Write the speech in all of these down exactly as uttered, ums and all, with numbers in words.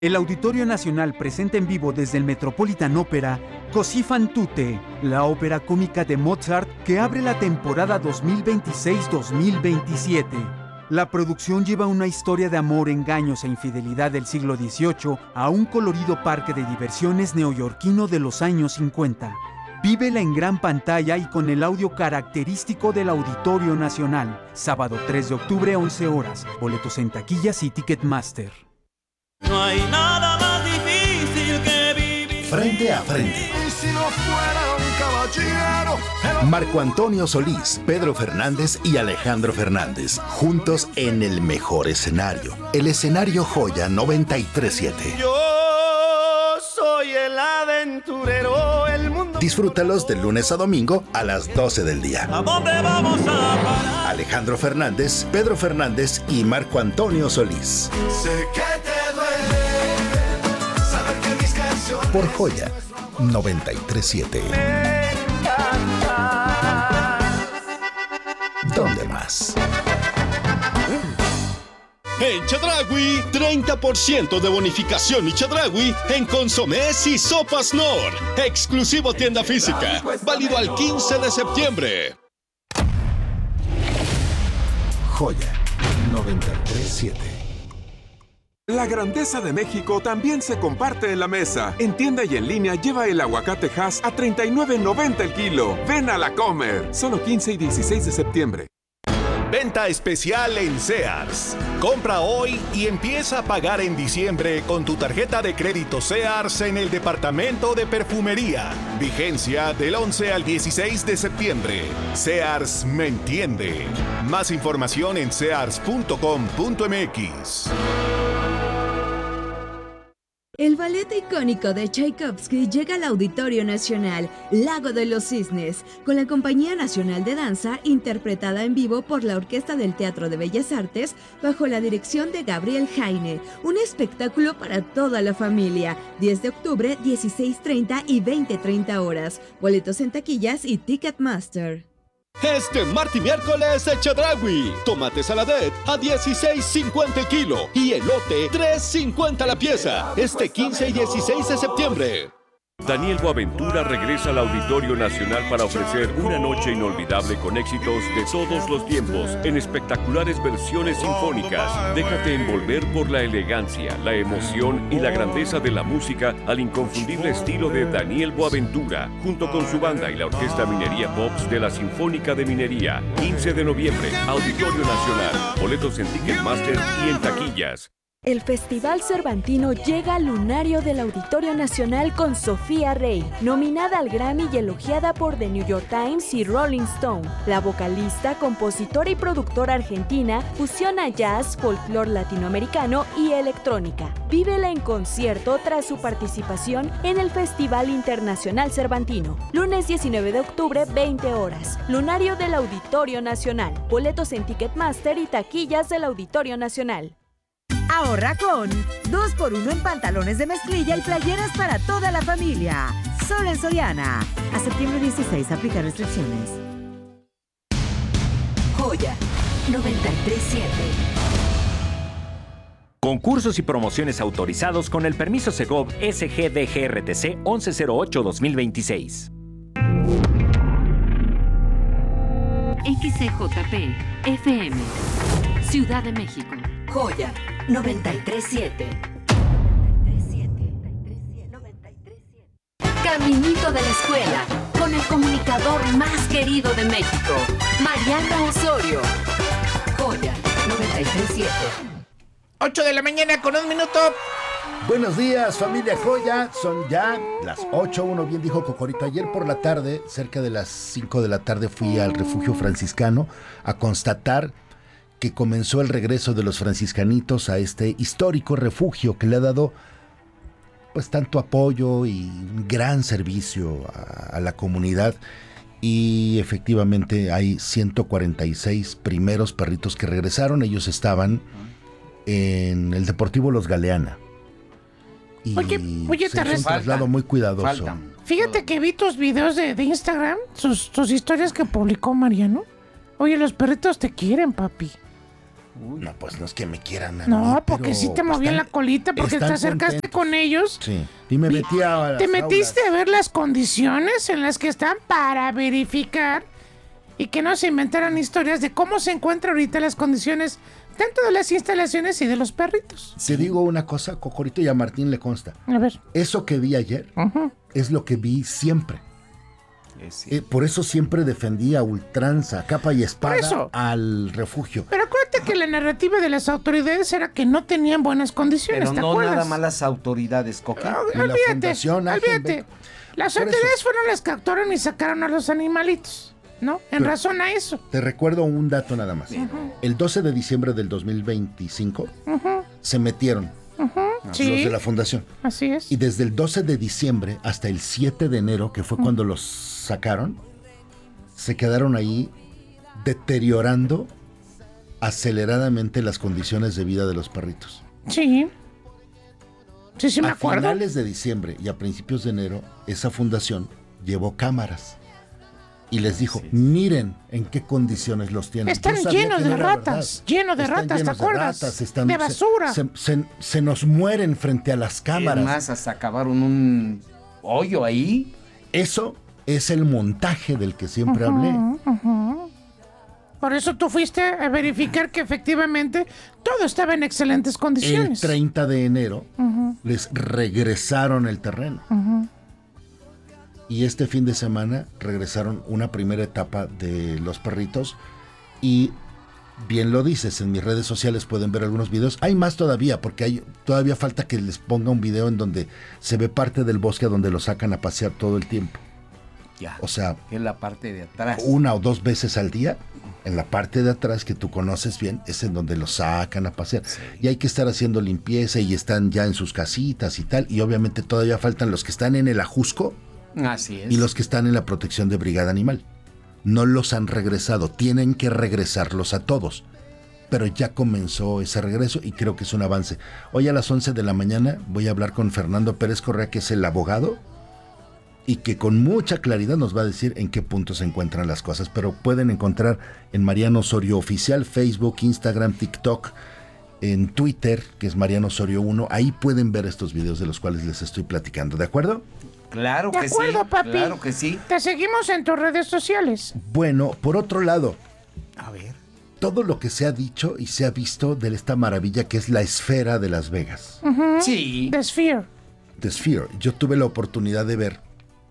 El Auditorio Nacional presenta en vivo desde el Metropolitan Opera Così fan tutte, la ópera cómica de Mozart que abre la temporada dos mil veintiséis dos mil veintisiete. La producción lleva una historia de amor, engaños e infidelidad del siglo dieciocho a un colorido parque de diversiones neoyorquino de los años cincuenta. Vívela en gran pantalla y con el audio característico del Auditorio Nacional. Sábado tres de octubre, once horas. Boletos en taquillas y Ticketmaster. No hay nada más difícil que vivir. Frente a frente. Y si no fuera un caballero. Pero... Marco Antonio Solís, Pedro Fernández y Alejandro Fernández, juntos en el mejor escenario, el escenario Joya noventa y tres siete. Yo soy el aventurero, el mundo. Disfrútalos de lunes a domingo a las doce del día. ¿A dónde vamos a parar? Alejandro Fernández, Pedro Fernández y Marco Antonio Solís. Sé que te duele saber que mis canciones Por Joya noventa y tres siete. ¿Dónde más? En Chedraui, treinta por ciento de bonificación y Chedraui en consomés y sopas Nor. Exclusivo tienda física. Válido al quince de septiembre. Joya noventa y tres siete. La grandeza de México también se comparte en la mesa. En tienda y en línea lleva el aguacate Hass a treinta y nueve noventa el kilo. Ven a la Comer. Solo quince y dieciséis de septiembre. Venta especial en Sears. Compra hoy y empieza a pagar en diciembre con tu tarjeta de crédito Sears en el departamento de perfumería. Vigencia del once al dieciséis de septiembre. Sears me entiende. Más información en sears punto com punto m x. El ballet icónico de Tchaikovsky llega al Auditorio Nacional, Lago de los Cisnes, con la Compañía Nacional de Danza, interpretada en vivo por la Orquesta del Teatro de Bellas Artes, bajo la dirección de Gabriel Heine. Un espectáculo para toda la familia. diez de octubre, dieciséis treinta y veinte treinta horas. Boletos en taquillas y Ticketmaster. Este martes y miércoles el Chedraui. Tomate saladet a dieciséis cincuenta el kilo y elote tres cincuenta la pieza. Este quince y dieciséis de septiembre. Daniel Boaventura regresa al Auditorio Nacional para ofrecer una noche inolvidable con éxitos de todos los tiempos en espectaculares versiones sinfónicas. Déjate envolver por la elegancia, la emoción y la grandeza de la música al inconfundible estilo de Daniel Boaventura, junto con su banda y la Orquesta Minería Pops de la Sinfónica de Minería. quince de noviembre, Auditorio Nacional. Boletos en Ticketmaster y en taquillas. El Festival Cervantino llega al lunario del Auditorio Nacional con Sofía Rey, nominada al Grammy y elogiada por The New York Times y Rolling Stone. La vocalista, compositora y productora argentina fusiona jazz, folclore latinoamericano y electrónica. Vívela en concierto tras su participación en el Festival Internacional Cervantino. Lunes diecinueve de octubre, veinte horas. Lunario del Auditorio Nacional. Boletos en Ticketmaster y taquillas del Auditorio Nacional. Ahorra con dos por uno en pantalones de mezclilla y playeras para toda la familia. Solo en Soriana. A septiembre dieciséis, aplica restricciones. Joya noventa y tres siete. Concursos y promociones autorizados con el permiso Segov S G D G R T C once cero ocho dos mil veintiséis. X C J P F M Ciudad de México. Joya noventa y tres siete. Caminito de la escuela con el comunicador más querido de México, Mariano Osorio. Joya noventa y tres siete. ocho de la mañana con un minuto. Buenos días, familia Joya. Son ya las ocho. Uno bien dijo Cocorito. Ayer por la tarde, cerca de las cinco de la tarde, fui al refugio franciscano a constatar que comenzó el regreso de los franciscanitos a este histórico refugio que le ha dado pues tanto apoyo y un gran servicio a, a la comunidad. Y efectivamente hay ciento cuarenta y seis primeros perritos que regresaron. Ellos estaban en el Deportivo Los Galeana. Y oye, oye, se hizo un traslado muy cuidadoso. Faltan. Fíjate que vi tus videos de, de Instagram, sus, sus historias que publicó Mariano. Oye, los perritos te quieren, papi. Uy. No, pues no es que me quieran a No, mí, porque pero sí te movían están- la colita porque te están acercaste contentos. con ellos. Sí. Y me metí a las Te metiste aulas. a ver las condiciones en las que están para verificar y que no se inventaran historias de cómo se encuentran ahorita las condiciones tanto de las instalaciones y de los perritos. Te digo una cosa, Cocorito, y a Martín le consta. A ver. Eso que vi ayer es lo que vi siempre. Eh, por eso siempre defendí a ultranza, capa y espada Por eso. al refugio. Pero acuérdate que la narrativa de las autoridades era que no tenían buenas condiciones, Pero ¿te no acuerdas? nada más las autoridades, Coqui. Ah, Y la olvídate, Fundación Ángel olvídate. Beck. Las Por autoridades eso. fueron las que actuaron y sacaron a los animalitos, ¿no? En Pero- razón a eso. Te recuerdo un dato nada más. El doce de diciembre del dos mil veinticinco Ujú, se metieron ujú, los sí, de la fundación. así es. Y desde el doce de diciembre hasta el siete de enero, que fue cuando los sacaron, se quedaron ahí deteriorando aceleradamente las condiciones de vida de los perritos. Sí. Sí, sí me a acuerdo. finales de diciembre y a principios de enero, esa fundación llevó cámaras y les dijo, miren en qué condiciones los tienen. Están Yo sabía llenos que de no era ratas, llenos de Están ratas, ¿te llenos de acuerdas? ratas, están- de se- basura. Se, se- se nos mueren frente a las cámaras. Es más, hasta acabaron un hoyo ahí. Eso es el montaje del que siempre hablé. Ujú, ujú. Por eso tú fuiste a verificar que efectivamente todo estaba en excelentes El condiciones. treinta de enero Ujú, les regresaron el terreno. ujú. Y este fin de semana regresaron una primera etapa de los perritos. Y bien lo dices, en mis redes sociales pueden ver algunos videos. Hay más todavía, porque hay todavía falta que les ponga un video en donde se ve parte del bosque donde los sacan a pasear todo el tiempo. Ya. O sea, Es la parte de atrás. una o dos veces al día, en la parte de atrás que tú conoces bien, es en donde los sacan a pasear. Y hay que estar haciendo limpieza y están ya en sus casitas y tal. Y obviamente todavía faltan los que están en el ajusco Así es. y los que están en la protección de brigada animal. No los han regresado, tienen que regresarlos a todos. Pero ya comenzó ese regreso y creo que es un avance. Hoy a las once de la mañana voy a hablar con Fernando Pérez Correa, que es el abogado, y que con mucha claridad nos va a decir en qué punto se encuentran las cosas. Pero pueden encontrar en Mariano Osorio Oficial, Facebook, Instagram, TikTok, en Twitter, que es Mariano Osorio uno. Ahí pueden ver estos videos de los cuales les estoy platicando, ¿de acuerdo? Claro De que acuerdo, sí. papi. Claro que sí. Te seguimos en tus redes sociales. Bueno, por otro lado, A ver. todo lo que se ha dicho y se ha visto de esta maravilla que es la esfera de Las Vegas. Ujú. Sí. The Sphere. The Sphere. Yo tuve la oportunidad de ver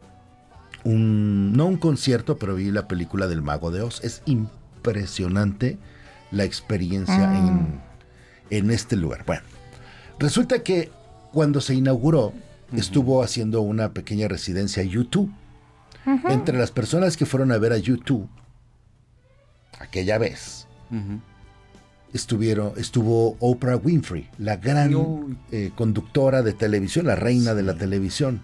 un, no un concierto, pero vi la película del Mago de Oz. Es impresionante la experiencia Mm. en, en este lugar. Bueno, resulta que cuando se inauguró, estuvo haciendo una pequeña residencia U dos. Ujú. Entre las personas que fueron a ver a U dos aquella vez, Ujú. estuvieron, estuvo Oprah Winfrey, la gran Uy. eh, conductora de televisión, la reina de la televisión.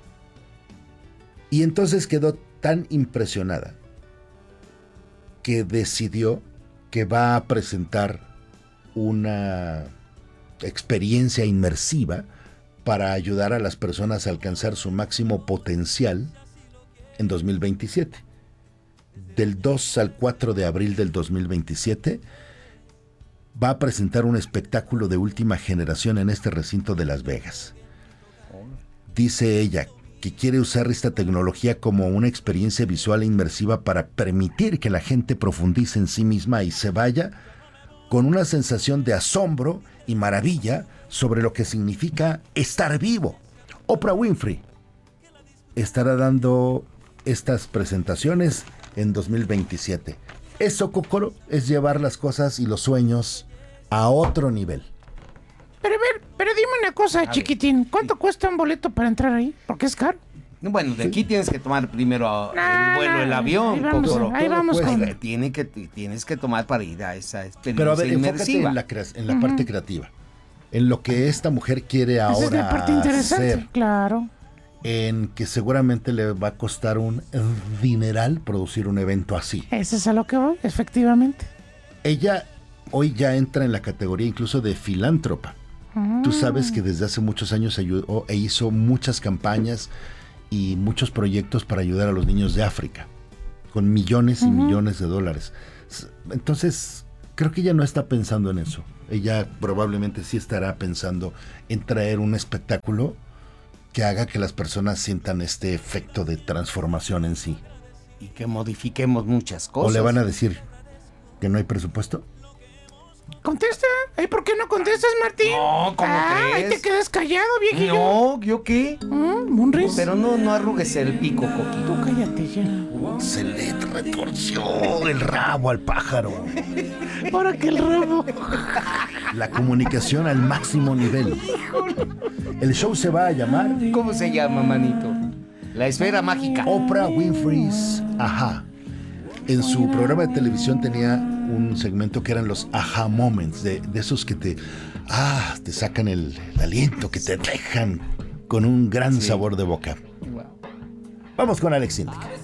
Y entonces quedó tan impresionada que decidió que va a presentar una experiencia inmersiva para ayudar a las personas a alcanzar su máximo potencial en dos mil veintisiete. Del dos al cuatro de abril del dos mil veintisiete va a presentar un espectáculo de última generación en este recinto de Las Vegas. Dice ella que quiere usar esta tecnología como una experiencia visual e inmersiva para permitir que la gente profundice en sí misma y se vaya con una sensación de asombro y maravilla sobre lo que significa estar vivo. Oprah Winfrey estará dando estas presentaciones en dos mil veintisiete. Eso, Cocoro, es llevar las cosas y los sueños a otro nivel. Pero a ver, pero dime una cosa, chiquitín. ¿Cuánto cuesta un boleto para entrar ahí? Porque es caro. Bueno, de aquí tienes que tomar primero No, el vuelo, no, el avión, ahí vamos, Cocoro. ahí vamos Pues, con- eh, tiene que, tienes que tomar para ir a esa experiencia Pero a ver, enfócate inmersiva. en la, crea- en la parte creativa. En lo que esta mujer quiere Esa ahora es la parte interesante. hacer. Claro. En que seguramente le va a costar un dineral producir un evento así. Ese es a lo que voy, efectivamente. Ella hoy ya entra en la categoría incluso de filántropa. Ah. Tú sabes que desde hace muchos años ayudó e hizo muchas campañas y muchos proyectos para ayudar a los niños de África, con millones y Ujú. millones de dólares. S- Entonces, Creo que ella no está pensando en eso. Ella probablemente sí estará pensando en traer un espectáculo que haga que las personas sientan este efecto de transformación en sí. Y que modifiquemos muchas cosas. ¿O le van a decir que no hay presupuesto? Contesta. ¿Ay, por qué no contestas, Martín? No, ¿cómo ah, crees? Ahí te quedas callado, viejillo. No, ¿yo qué? ¿Mm? ¿Munris? Pero no, no arrugues el pico, Coquito. Tú cállate ya. Se le retorció el rabo al pájaro. ¿Para qué el rabo? La comunicación al máximo nivel. El show se va a llamar... ¿Cómo se llama, manito? La esfera mágica. Oprah Winfrey's Ajá. En su programa de televisión tenía un segmento que eran los Aha Moments, de, de esos que te, ah, te sacan el, el aliento, que te dejan con un gran sí. sabor de boca. Wow. Vamos con Alex Sintek.